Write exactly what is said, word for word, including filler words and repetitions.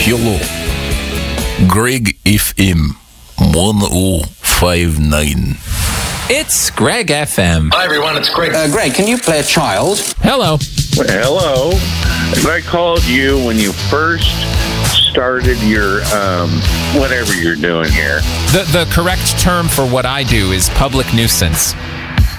Hello. Greg F M one oh five nine. It's Greg F M. Hi, everyone. It's Greg. Uh, Greg, can you play a child? Hello. Well, hello. I called you when you first started your, um, whatever you're doing here. The the correct term for what I do is public nuisance.